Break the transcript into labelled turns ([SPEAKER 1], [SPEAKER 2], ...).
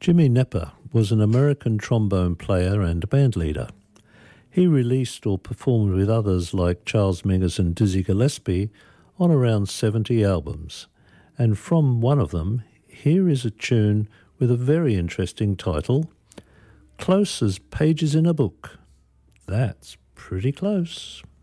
[SPEAKER 1] Jimmy Nepper was an American trombone player and bandleader. He released or performed with others like Charles Mingus and Dizzy Gillespie on around 70 albums, and from one of them, here is a tune with a very interesting title, Close as Pages in a Book. That's pretty close.